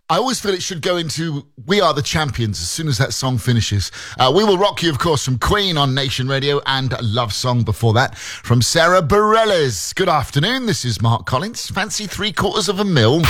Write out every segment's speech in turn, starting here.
I always feel it should go into We Are the Champions as soon as that song finishes. We Will Rock You, of course, from Queen on Nation Radio, and a love song before that from Sarah Bareilles. Good afternoon, this is Mark Collins. Fancy $750,000.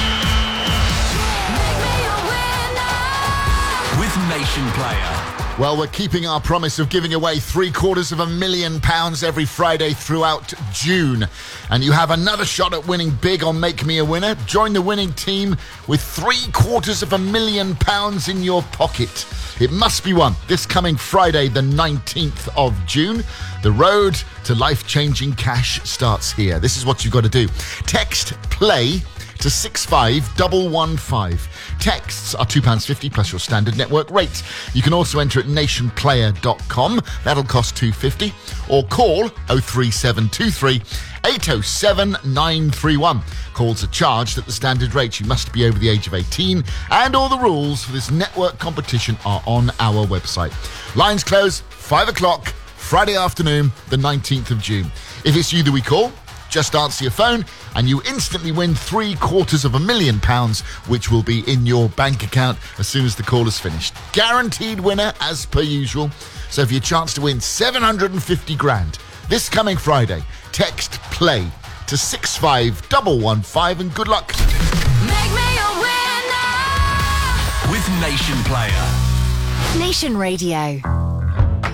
With Nation Player. Well, we're keeping our promise of giving away £750,000 every Friday throughout June. And you have another shot at winning big on Make Me a Winner. Join the winning team with £750,000 in your pocket. It must be won this coming Friday, the 19th of June. The road to life-changing cash starts here. This is what you've got to do. Text PLAY to 65115. Texts are £2.50 plus your standard network rate. You can also enter at nationplayer.com. That'll cost £2.50. Or call 03723 807 931. Calls are charged at the standard rate. You must be over the age of 18. And all the rules for this network competition are on our website. Lines close 5 o'clock Friday afternoon, the 19th of June. If it's you that we call, just answer your phone and you instantly win £750,000, which will be in your bank account as soon as the call is finished. Guaranteed winner as per usual. So for your chance to win 750 grand this coming Friday, text PLAY to 65115 and good luck. Make me a winner with Nation Player. Nation Radio.